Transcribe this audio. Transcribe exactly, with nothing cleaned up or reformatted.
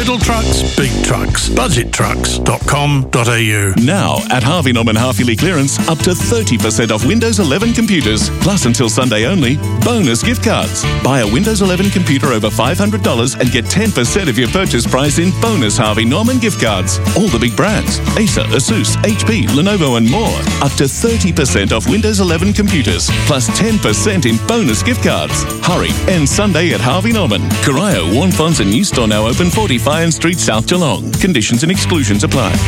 Little trucks, big trucks. budget trucks dot com dot a u. Now, at Harvey Norman half-yearly clearance, up to thirty percent off Windows eleven computers. Plus, until Sunday only, bonus gift cards. Buy a Windows eleven computer over five hundred dollars and get ten percent of your purchase price in bonus Harvey Norman gift cards. All the big brands: Acer, Asus, H P, Lenovo and more. Up to thirty percent off Windows eleven computers. Plus ten percent in bonus gift cards. Hurry, end Sunday at Harvey Norman. Corio, Warnfons and New Store now open, forty Fyne Street, South Geelong. Conditions and exclusions apply.